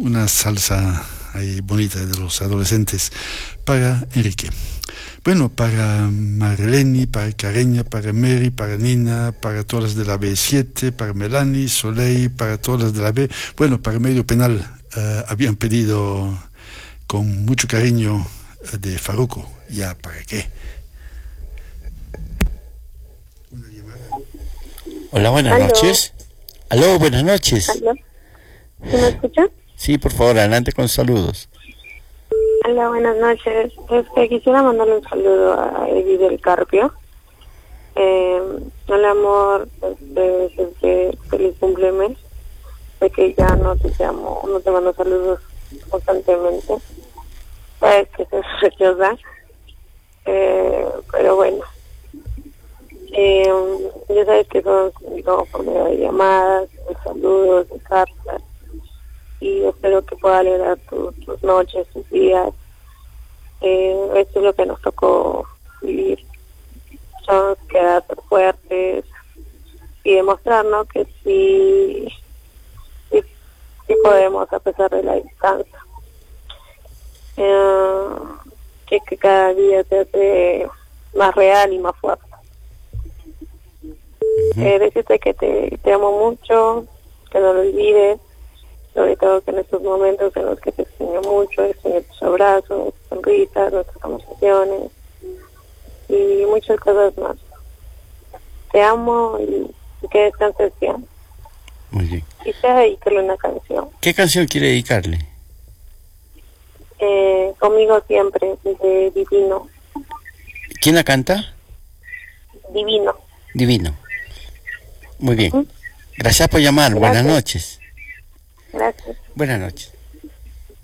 una salsa ahí bonita de los adolescentes para Enrique. Bueno, para Marlene, para Careña, para Mary, para Nina, para todas de la B7, para Melanie, Soleil, para todas de la B. Bueno, para Medio Penal habían pedido con mucho cariño de Farruko. ¿Ya para qué? Hola, buenas Aló. noches. Aló, buenas noches. ¿Aló? ¿Sí me escucha? Sí, por favor, adelante con saludos. Hola, buenas noches. Quisiera mandarle un saludo a Eddie del Carpio. Hola, amor, feliz cumpleaños. Sé que ya no te llamo, no te mando saludos constantemente. Sabes que se rechaza. Pero bueno. Ya sabes que son comunicado por medio de llamadas, de saludos, de cartas. Y espero que pueda alegrar tus noches, tus días. Esto es lo que nos tocó vivir. Tenemos que ser fuertes y demostrarnos que sí podemos a pesar de la distancia. Que cada día se hace más real y más fuerte. Decirte que te amo mucho, que no lo olvides, sobre todo que en estos momentos en los que te extraño mucho, extraño tus abrazos, sonrisas, nuestras conversaciones y muchas cosas más. Te amo y que descanses bien. Muy bien. Quisiera dedicarle una canción. ¿Qué canción quiere dedicarle? Conmigo siempre, de Divino. ¿Quién la canta? Divino. Divino. Muy bien. ¿Mm? Gracias por llamar. Gracias. Buenas noches. Gracias. Buenas noches.